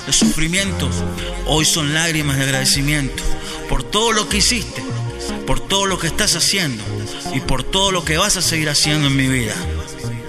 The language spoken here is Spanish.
de sufrimiento, hoy son lágrimas de agradecimiento por todo lo que hiciste, por todo lo que estás haciendo y por todo lo que vas a seguir haciendo en mi vida.